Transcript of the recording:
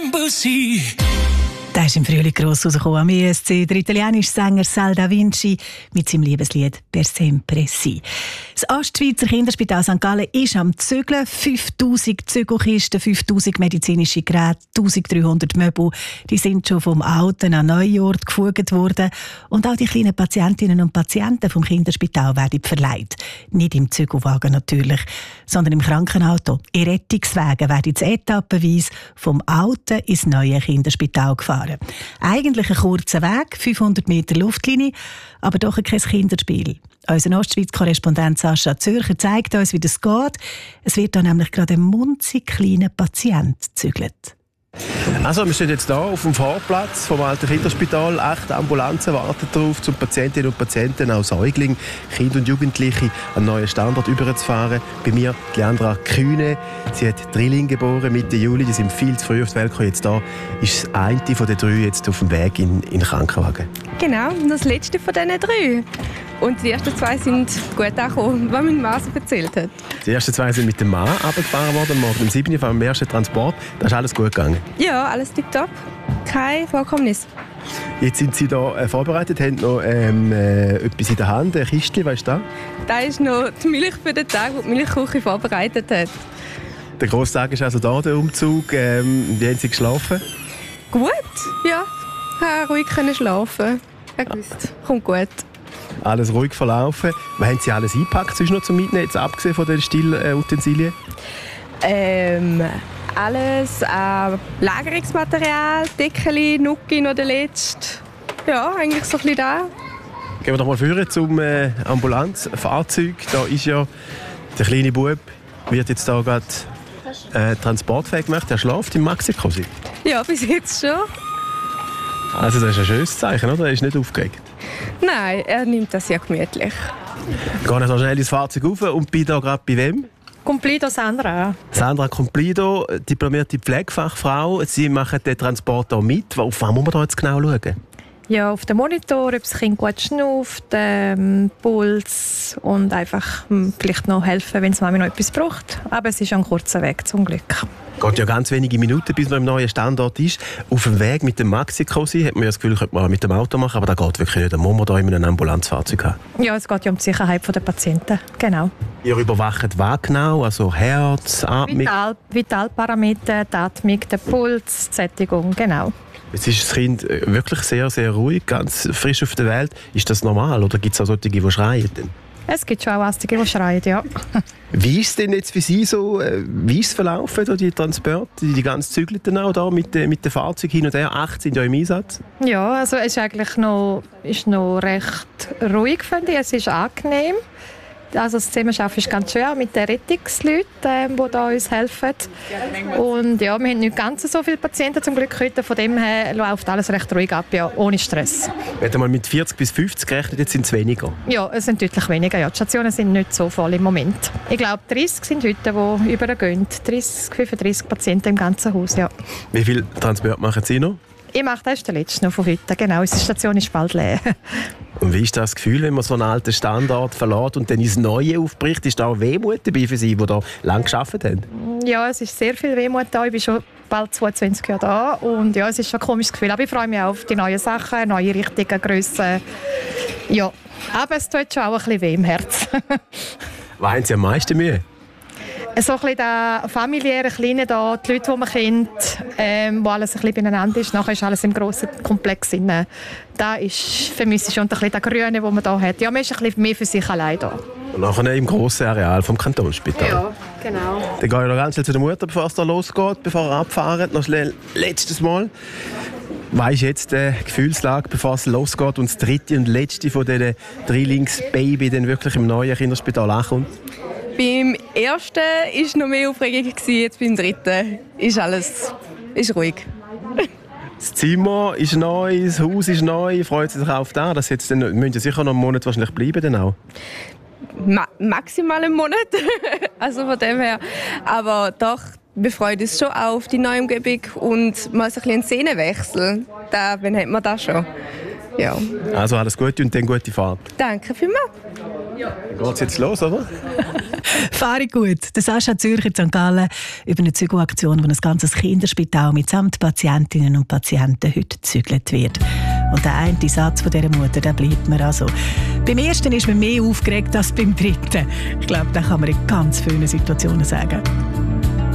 embassy. Der ist im Frühling gross rausgekommen am ESC, der italienische Sänger Sal Da Vinci mit seinem Liebeslied «Per sempre si». Das Ostschweizer Kinderspital St. Gallen ist am Zügeln. 5000 Zügelkisten, 5000 medizinische Geräte, 1300 Möbel, die sind schon vom alten an neuen Ort gefugt worden. Und auch die kleinen Patientinnen und Patienten vom Kinderspital werden verleiht. Nicht im Zügelwagen natürlich, sondern im Krankenauto. In Rettungswagen werden sie etappenweise vom alten ins neue Kinderspital gefahren. Eigentlich ein kurzer Weg, 500 Meter Luftlinie, aber doch kein Kinderspiel. Unser Ostschweiz-Korrespondent Sascha Zürcher zeigt uns, wie das geht. Es wird da nämlich gerade ein munzig kleiner Patient gezügelt. Also, wir stehen jetzt hier auf dem Fahrplatz vom alten Kinderspital. 8 Ambulanzen warten darauf, um Patientinnen und Patienten, auch Säuglinge, Kinder und Jugendliche, an einen neuen Standort überzufahren. Bei mir Leandra Kühne. Sie hat Drilling geboren Mitte Juli. Die sind viel zu früh auf die Welt gekommen. Jetzt da ist das eine von den 3 jetzt auf dem Weg in den Krankenwagen. Genau, das letzte von diesen 3. Und die ersten 2 sind gut angekommen, was mein Mann so erzählt hat. Die ersten 2 sind mit dem Mann runtergefahren worden, morgen um 7 Uhr vom ersten Transport. Da ist alles gut gegangen? Ja, alles tipptopp. Kein Vorkommnis. Jetzt sind Sie da vorbereitet, haben noch etwas in der Hand, ein Kistchen, was ist das? Das ist noch die Milch für den Tag, den die Milchküche vorbereitet hat. Der grosse Tag ist also da, der Umzug. Wie haben Sie geschlafen? Gut, ja. Ich konnte ruhig schlafen. Ich wusste, kommt gut. Alles ruhig verlaufen. Was haben Sie alles eingepackt sonst noch zum Mitnehmen, jetzt abgesehen von den Stillutensilien? Alles Lagerungsmaterial, Deckeli, Nuki noch der letzte. Ja, eigentlich so ein bisschen da. Gehen wir doch mal führen zum Ambulanzfahrzeug. Da ist ja der kleine Bub, wird jetzt da gerade transportfähig gemacht. Er schläft im Maxi-Cosi. Ja, bis jetzt schon. Also das ist ein schönes Zeichen, oder? Er ist nicht aufgeregt. Nein, er nimmt das ja gemütlich. Gehe ich noch schnell ins Fahrzeug rauf und bin da gerade bei wem? Cumplido Sandra. Sandra Cumplido, diplomierte Pflegefachfrau. Sie machen den Transport auch mit. Auf was muss man da jetzt genau schauen? Ja, auf dem Monitor, ob das Kind gut schnauft, Puls und einfach vielleicht noch helfen, wenn es Mami noch etwas braucht. Aber es ist ein kurzer Weg, zum Glück. Geht ja ganz wenige Minuten, bis man im neuen Standort ist. Auf dem Weg mit dem Maxi-Cosi hat man ja das Gefühl, könnte man mit dem Auto machen, aber das geht wirklich nicht. Da muss man da in einem Ambulanzfahrzeug haben. Ja, es geht ja um die Sicherheit der Patienten, genau. Ihr überwacht was genau? Also Herz, Atmung? Vitalparameter, die Atmung, der Puls, die Sättigung, genau. Jetzt ist das Kind wirklich sehr, sehr ruhig, ganz frisch auf der Welt. Ist das normal oder gibt es auch solche, die schreien? Es gibt schon auch Ärzte, die schreien, ja. Wie ist es denn jetzt für Sie so, wie ist es verlaufen, da, die Transporte, die ganzen Zügelten auch da mit den Fahrzeugen hin und her? 8 sind ja im Einsatz. Ja, also es ist eigentlich noch recht ruhig, finde ich. Es ist angenehm. Also das Zusammenarbeiten ist ganz schön mit den Rettungsleuten, die da uns helfen. Und ja, wir haben nicht ganz so viele Patienten zum Glück heute. Von dem her läuft alles recht ruhig ab, ja, ohne Stress. Wenn man mit 40 bis 50 gerechnet, jetzt sind es weniger? Ja, es sind deutlich weniger. Ja. Die Stationen sind nicht so voll im Moment. Ich glaube, 30 sind heute, die übergehen. 30, 35 Patienten im ganzen Haus, ja. Wie viele Transporte machen Sie noch? Ich mache das den letzten noch von heute. Genau, unsere Station ist bald leer. Und wie ist das Gefühl, wenn man so einen alten Standort verlässt und dann ins Neue aufbricht? Ist da auch Wehmut dabei für Sie, die da lange gearbeitet haben? Ja, es ist sehr viel Wehmut da. Ich bin schon bald 22 Jahre da. Und ja, es ist schon ein komisches Gefühl. Aber ich freue mich auch auf die neuen Sachen, neue Richtungen, Grössen. Ja, aber es tut schon auch ein bisschen weh im Herz. Was haben Sie am meisten Mühe? So ein bisschen der familiäre Kleine da, die Leute, die man kennt, wo alles ein bisschen beieinander ist. Nachher ist alles im grossen Komplex drin. Da ist für mich schon ein bisschen der Grüne, den man hier hat. Ja, man ist ein bisschen mehr für sich allein da. Und nachher im grossen Areal vom Kantonsspital. Ja, genau. Dann gehe ich noch ganz schnell zu der Mutter, bevor es da losgeht, bevor er abfahren. Noch schnell letztes Mal. Was ist jetzt die Gefühlslage, bevor es losgeht und das dritte und letzte von diesen Drillingsbaby dann wirklich im neuen Kinderspital ankommt? Beim ersten war noch mehr Aufregung, jetzt beim dritten ist alles ruhig. Das Zimmer ist neu, das Haus ist neu. Freut Sie sich auf das? Das jetzt dann, müssen Sie sicher noch einen Monat wahrscheinlich bleiben dann auch? Maximal einen Monat, also von dem her. Aber doch, wir freuen uns schon auf die neue Umgebung und mal so ein bisschen einen Szenenwechsel. Wann hat man das schon? Ja. Also alles Gute und dann gute Fahrt. Danke vielmals. Dann geht es jetzt los, oder? Fahre gut. Der Sascha Zürcher in St. Gallen über eine Zügelaktion, wo ein ganzes Kinderspital mitsamt Patientinnen und Patienten heute gezügelt wird. Und der eine Satz von dieser Mutter, der bleibt mir also. Beim ersten ist man mehr aufgeregt als beim dritten. Ich glaube, das kann man in ganz vielen Situationen sagen.